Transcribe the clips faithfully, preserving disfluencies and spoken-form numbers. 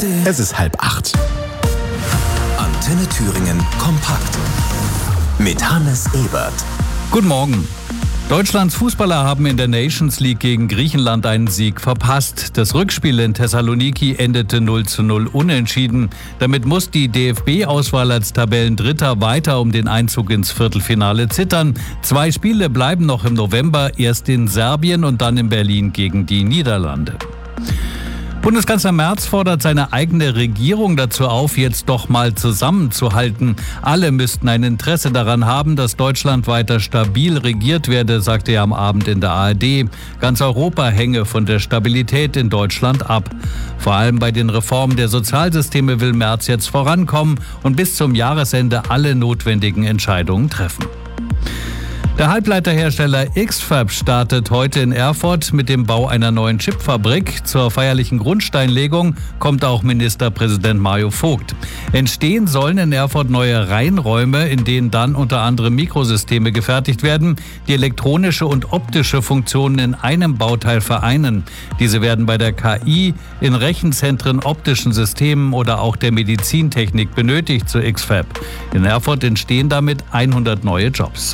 Es ist halb acht. Antenne Thüringen kompakt. Mit Hannes Ebert. Guten Morgen. Deutschlands Fußballer haben in der Nations League gegen Griechenland einen Sieg verpasst. Das Rückspiel in Thessaloniki endete null zu null unentschieden. Damit muss die D F B-Auswahl als Tabellendritter weiter um den Einzug ins Viertelfinale zittern. Zwei Spiele bleiben noch im November, erst in Serbien und dann in Berlin gegen die Niederlande. Bundeskanzler Merz fordert seine eigene Regierung dazu auf, jetzt doch mal zusammenzuhalten. Alle müssten ein Interesse daran haben, dass Deutschland weiter stabil regiert werde, sagte er am Abend in der A R D. Ganz Europa hänge von der Stabilität in Deutschland ab. Vor allem bei den Reformen der Sozialsysteme will Merz jetzt vorankommen und bis zum Jahresende alle notwendigen Entscheidungen treffen. Der Halbleiterhersteller X-Fab startet heute in Erfurt mit dem Bau einer neuen Chipfabrik. Zur feierlichen Grundsteinlegung kommt auch Ministerpräsident Mario Vogt. Entstehen sollen in Erfurt neue Reinräume, in denen dann unter anderem Mikrosysteme gefertigt werden, die elektronische und optische Funktionen in einem Bauteil vereinen. Diese werden bei der K I, in Rechenzentren, optischen Systemen oder auch der Medizintechnik benötigt, zu X-Fab. In Erfurt entstehen damit hundert neue Jobs.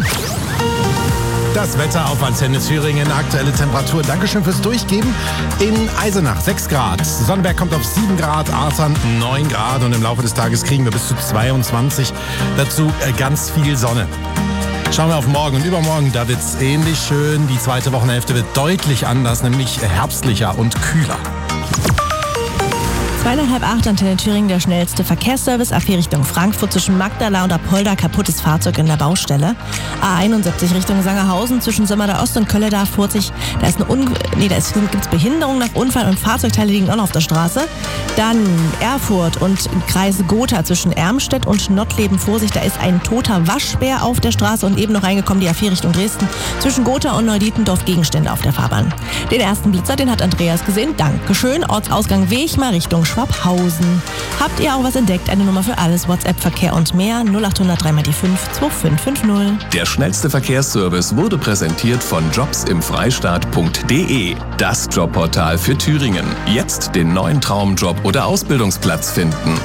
Das Wetter auf Antenne Thüringen, aktuelle Temperatur. Dankeschön fürs Durchgeben. In Eisenach sechs Grad, Sonnenberg kommt auf sieben Grad, Artern neun Grad und im Laufe des Tages kriegen wir bis zu zweiundzwanzig. Dazu ganz viel Sonne. Schauen wir auf morgen und übermorgen, da wird es ähnlich schön. Die zweite Wochenhälfte wird deutlich anders, nämlich herbstlicher und kühler. Zweieinhalb acht, Antenne Thüringen, der schnellste Verkehrsservice. A vier Richtung Frankfurt zwischen Magdala und Apolda, kaputtes Fahrzeug in der Baustelle. A einundsiebzig Richtung Sangerhausen zwischen Sömmerda Ost und Kölledarf, Furzig. Da ist eine Un nee, da gibt es Behinderung nach Unfall und Fahrzeugteile liegen auch noch auf der Straße. Dann Erfurt und Kreis Gotha zwischen Ermstedt und Nottleben, Vorsicht. Da ist ein toter Waschbär auf der Straße und eben noch reingekommen, die A vier Richtung Dresden. Zwischen Gotha und Neudietendorf Gegenstände auf der Fahrbahn. Den ersten Blitzer, den hat Andreas gesehen. Dankeschön. Ortsausgang Wechmar Richtung Schwabhausen. Habt ihr auch was entdeckt? Eine Nummer für alles, WhatsApp, Verkehr und mehr. null acht null null drei mal die fünf zwei fünf fünf null. Der schnellste Verkehrsservice wurde präsentiert von jobs im freistaat punkt de. Das Jobportal für Thüringen. Jetzt den neuen Traumjob oder Ausbildungsplatz finden.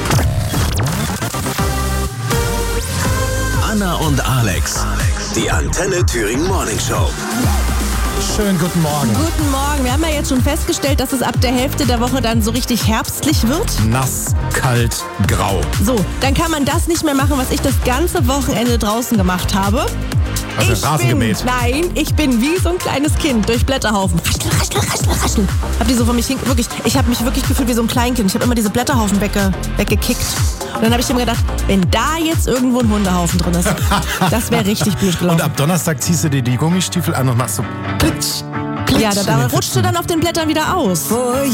Anna und Alex. Die Antenne Thüringen Morning Show. Schönen guten Morgen. Guten Morgen. Wir haben ja jetzt schon festgestellt, dass es ab der Hälfte der Woche dann so richtig herbstlich wird. Nass, kalt, grau. So, dann kann man das nicht mehr machen, was ich das ganze Wochenende draußen gemacht habe. Hast du den Rasen gemäht? Nein, ich bin wie so ein kleines Kind durch Blätterhaufen. Raschel, raschel, raschel, raschel. Hab die so von mich hin, wirklich, ich habe mich wirklich gefühlt wie so ein Kleinkind. Ich habe immer diese Blätterhaufen wegge, weggekickt. Und dann habe ich immer gedacht, wenn da jetzt irgendwo ein Hundehaufen drin ist, das wäre richtig blöd gelaufen. Und ab Donnerstag ziehst du dir die Gummistiefel an und machst so plitsch, plitsch. Ja, da, da rutscht du dann auf den Blättern wieder aus.